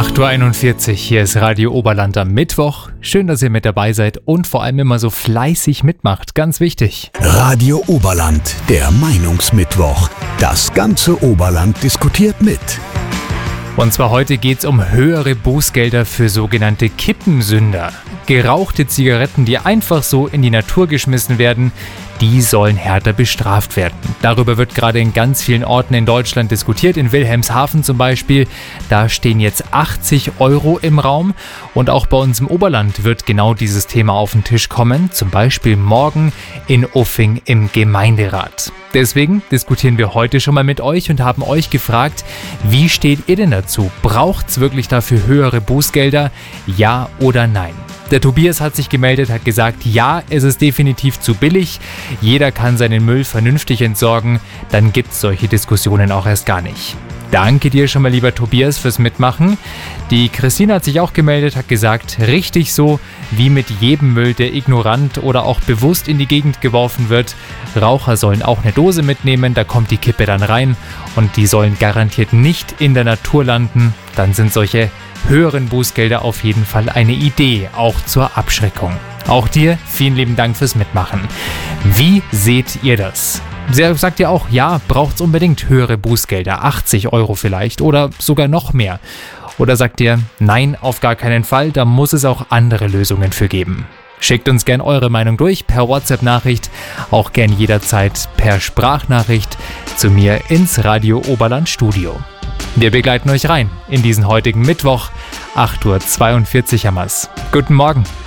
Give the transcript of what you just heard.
8.41 Uhr, hier ist Radio Oberland am Mittwoch. Schön, dass ihr mit dabei seid und vor allem immer so fleißig mitmacht. Ganz wichtig. Radio Oberland, der Meinungsmittwoch. Das ganze Oberland diskutiert mit. Und zwar heute geht's um höhere Bußgelder für sogenannte Kippensünder. Gerauchte Zigaretten, die einfach so in die Natur geschmissen werden, die sollen härter bestraft werden. Darüber wird gerade in ganz vielen Orten in Deutschland diskutiert, in Wilhelmshaven zum Beispiel. Da stehen jetzt 80 € im Raum und auch bei uns im Oberland wird genau dieses Thema auf den Tisch kommen, zum Beispiel morgen in Uffing im Gemeinderat. Deswegen diskutieren wir heute schon mal mit euch und haben euch gefragt, wie steht ihr denn dazu? Braucht's wirklich dafür höhere Bußgelder? Ja oder nein? Der Tobias hat sich gemeldet, hat gesagt, ja, es ist definitiv zu billig. Jeder kann seinen Müll vernünftig entsorgen. Dann gibt's solche Diskussionen auch erst gar nicht. Danke dir schon mal, lieber Tobias, fürs Mitmachen. Die Christine hat sich auch gemeldet, hat gesagt, richtig so, wie mit jedem Müll, der ignorant oder auch bewusst in die Gegend geworfen wird. Raucher sollen auch eine Dose mitnehmen, da kommt die Kippe dann rein und die sollen garantiert nicht in der Natur landen. Dann sind solche höheren Bußgelder auf jeden Fall eine Idee, auch zur Abschreckung. Auch dir vielen lieben Dank fürs Mitmachen. Wie seht ihr das? Sagt ihr auch, ja, braucht's unbedingt höhere Bußgelder, 80 € vielleicht oder sogar noch mehr? Oder sagt ihr, nein, auf gar keinen Fall, da muss es auch andere Lösungen für geben? Schickt uns gern eure Meinung durch per WhatsApp-Nachricht, auch gern jederzeit per Sprachnachricht zu mir ins Radio Oberland Studio. Wir begleiten euch rein in diesen heutigen Mittwoch, 8.42 Uhr haben wir's. Guten Morgen.